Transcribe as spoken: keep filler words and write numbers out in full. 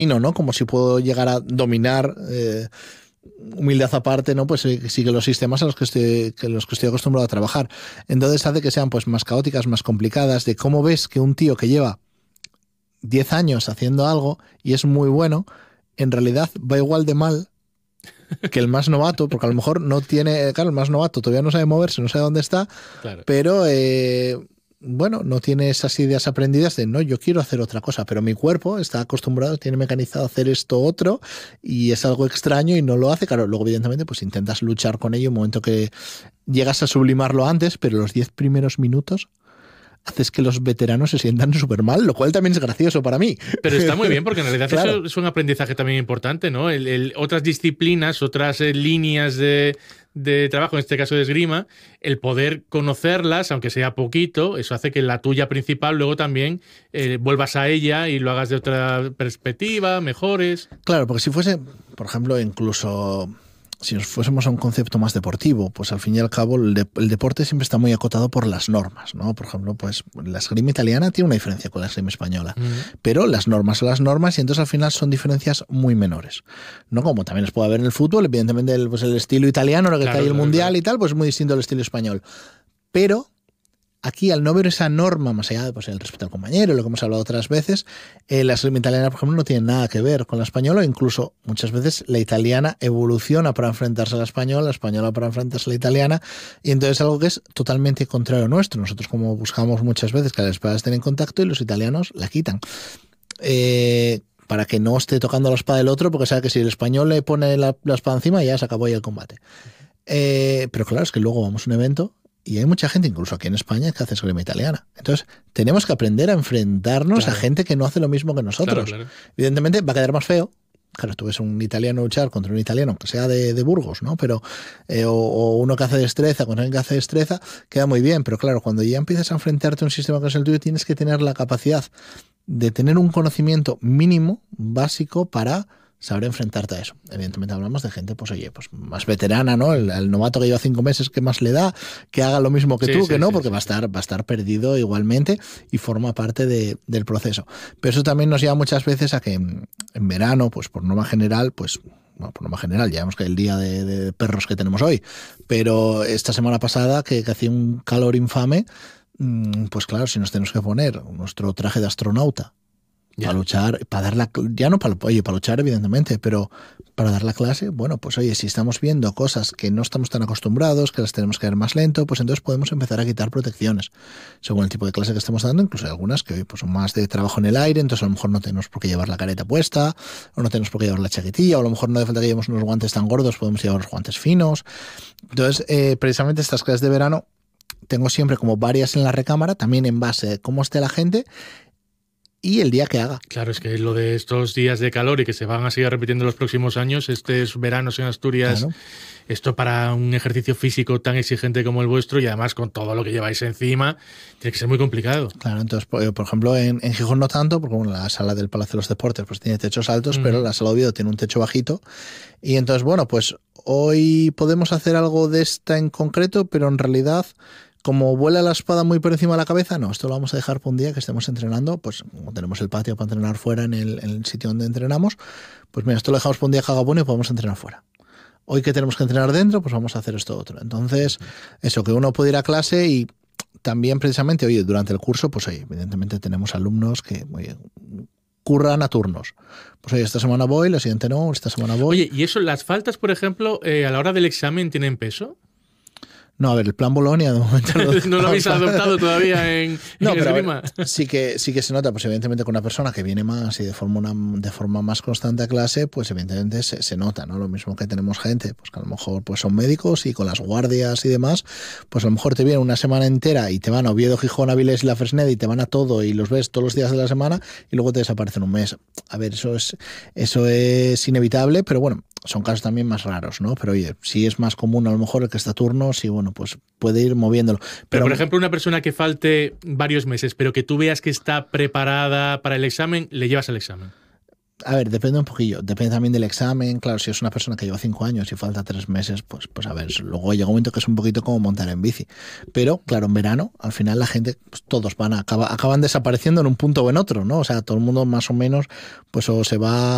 ¿no? Como si puedo llegar a dominar, eh, humildad aparte, ¿no? Pues eh, sigue los sistemas a los que estoy, que los que estoy acostumbrado a trabajar. Entonces hace que sean pues más caóticas, más complicadas, de cómo ves que un tío que lleva diez años haciendo algo y es muy bueno, en realidad va igual de mal que el más novato, porque a lo mejor no tiene, claro, el más novato todavía no sabe moverse, no sabe dónde está, claro. pero eh, bueno, no tiene esas ideas aprendidas de no, yo quiero hacer otra cosa, pero mi cuerpo está acostumbrado, tiene mecanizado a hacer esto otro y es algo extraño y no lo hace. Claro, luego evidentemente pues intentas luchar con ello, un momento que llegas a sublimarlo antes, pero los diez primeros minutos haces que los veteranos se sientan súper mal, lo cual también es gracioso para mí. Pero está muy bien, porque en realidad claro. eso es un aprendizaje también importante, ¿no? El, el, otras disciplinas, otras eh, líneas de, de trabajo, en este caso de esgrima, el poder conocerlas, aunque sea poquito, eso hace que la tuya principal luego también eh, vuelvas a ella y lo hagas de otra perspectiva, mejores. Claro, porque si fuese, por ejemplo, incluso... si nos fuésemos a un concepto más deportivo, pues al fin y al cabo el, de, el deporte siempre está muy acotado por las normas, ¿no? Por ejemplo, pues la esgrima italiana tiene una diferencia con la esgrima española, mm. pero las normas son las normas y entonces al final son diferencias muy menores, ¿no? Como también les puede haber en el fútbol, evidentemente el, pues el estilo italiano, lo que claro, está ahí el claro, mundial claro. y tal, pues es muy distinto al estilo español. Pero aquí, al no ver esa norma, más allá de pues, el respeto al compañero, lo que hemos hablado otras veces, eh, la esgrima italiana, por ejemplo, no tiene nada que ver con la española, o incluso muchas veces la italiana evoluciona para enfrentarse a la española, la española para enfrentarse a la italiana, y entonces es algo que es totalmente contrario a nuestro. Nosotros, como buscamos muchas veces que las espadas estén en contacto, y los italianos la quitan. Eh, para que no esté tocando la espada del otro, porque sabe que si el español le pone la, la espada encima, ya se acabó ya el combate. Eh, pero claro, es que luego vamos a un evento y hay mucha gente, incluso aquí en España, que hace esgrima italiana. Entonces, tenemos que aprender a enfrentarnos claro. a gente que no hace lo mismo que nosotros. Claro, claro. Evidentemente, va a quedar más feo. Claro, tú ves un italiano luchar contra un italiano, que sea de, de Burgos, ¿no? Pero, eh, o, o uno que hace destreza contra alguien que hace destreza, queda muy bien. Pero claro, cuando ya empiezas a enfrentarte a un sistema que es el tuyo, tienes que tener la capacidad de tener un conocimiento mínimo, básico, para saber enfrentarte a eso. Evidentemente hablamos de gente, pues oye, pues más veterana, ¿no? El, el novato que lleva cinco meses, ¿qué más le da? Que haga lo mismo que sí, tú, sí, que no, sí, porque sí. va a estar, va a estar perdido igualmente y forma parte de, del proceso. Pero eso también nos lleva muchas veces a que en, en verano, pues por norma general, pues bueno, por norma general, ya vemos que el día de, de perros que tenemos hoy, pero esta semana pasada que, que hacía un calor infame, pues claro, si nos tenemos que poner nuestro traje de astronauta Ya. para luchar, para dar la, ya no para, oye, para luchar evidentemente, pero para dar la clase, bueno, pues oye, si estamos viendo cosas que no estamos tan acostumbrados, que las tenemos que ver más lento, pues entonces podemos empezar a quitar protecciones, según el tipo de clase que estamos dando. Incluso hay algunas que hoy pues son más de trabajo en el aire, entonces a lo mejor no tenemos por qué llevar la careta puesta, o no tenemos por qué llevar la chaquetilla, o a lo mejor no hace falta que llevemos unos guantes tan gordos, podemos llevar los guantes finos. Entonces, eh, precisamente estas clases de verano tengo siempre como varias en la recámara, también en base de cómo esté la gente y el día que haga. Claro, es que lo de estos días de calor y que se van a seguir repitiendo los próximos años, estos veranos en Asturias, claro. esto para un ejercicio físico tan exigente como el vuestro y además con todo lo que lleváis encima, tiene que ser muy complicado. Claro, entonces, por, por ejemplo, en, en Gijón no tanto, porque bueno, la sala del Palacio de los Deportes pues tiene techos altos, mm. pero la sala de Oviedo tiene un techo bajito. Y entonces, bueno, pues hoy podemos hacer algo de esta en concreto, pero en realidad, como vuela la espada muy por encima de la cabeza, no, esto lo vamos a dejar para un día que estemos entrenando, pues como tenemos el patio para entrenar fuera en el, en el sitio donde entrenamos, pues mira, esto lo dejamos para un día que haga bueno y podemos entrenar fuera. Hoy que tenemos que entrenar dentro, pues vamos a hacer esto otro. Entonces, eso, que uno puede ir a clase y también precisamente, oye, durante el curso, pues oye, evidentemente tenemos alumnos que, oye, curran a turnos. Pues oye, esta semana voy, la siguiente no, esta semana voy. Oye, ¿y eso, las faltas, por ejemplo, eh, a la hora del examen tienen peso? No, a ver, el plan Bolonia de momento no, no lo habéis adoptado todavía en, no, en pero esgrima. Ver, sí que sí que se nota, pues evidentemente con una persona que viene más y de forma una, de forma más constante a clase, pues evidentemente se, se nota, ¿no? Lo mismo que tenemos gente, pues que a lo mejor pues son médicos y con las guardias y demás, pues a lo mejor te vienen una semana entera y te van a Oviedo, Gijón, Avilés y La Fresneda y te van a todo y los ves todos los días de la semana y luego te desaparecen un mes. A ver, eso es eso es inevitable, pero bueno, son casos también más raros, ¿no? Pero oye, si es más común a lo mejor el que está a turno, sí, bueno, pues puede ir moviéndolo. Pero, pero por ejemplo, una persona que falte varios meses, pero que tú veas que está preparada para el examen, le llevas al examen. A ver, depende un poquillo, depende también del examen. Claro, si es una persona que lleva cinco años y falta tres meses, pues, pues a ver, luego llega un momento que es un poquito como montar en bici. Pero, claro, en verano, al final la gente, pues todos van a, acaba, acaban desapareciendo en un punto o en otro, ¿no? O sea, todo el mundo más o menos, pues o se va